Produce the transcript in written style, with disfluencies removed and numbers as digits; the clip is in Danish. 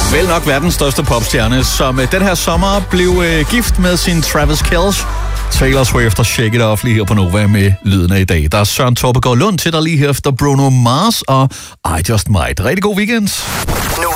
Vel nok verdens største popstjerne, som den her sommer blev gift med sin Travis Kelce. Taylor Swift og Shake It Off lige her på Nova med lyden af i dag. Der er Søren Torpegaard Lund til dig lige her efter Bruno Mars og I Just Might. Rigtig god weekend.